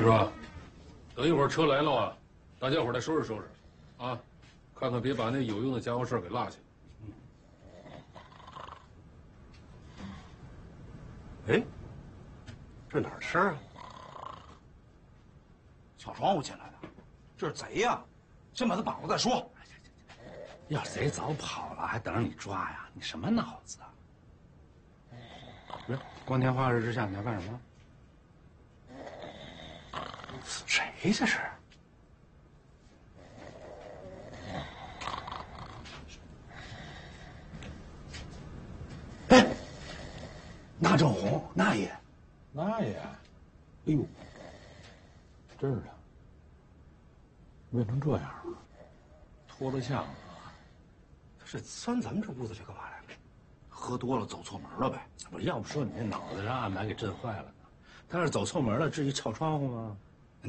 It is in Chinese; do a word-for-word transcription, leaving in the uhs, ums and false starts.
是吧？等一会儿车来了啊，大家伙再收拾收拾，啊，看看别把那有用的家伙事给落下。 哎，这哪儿声啊？ 小窗户进来的，这是贼呀！先把他绑了再说。 要是贼早跑了，还等着你抓呀？你什么脑子啊？不是，光天化日之下你要干什么？谁这是？哎，那正红，那爷， 那也，哎呦，真是的，变成这样了，脱了相了。 他这钻咱们这屋子去干嘛来了？ 喝多了走错门了呗？ 不是，要不说你这脑子让暗霾给震坏了呢。他要是走错门了，至于撬窗户吗？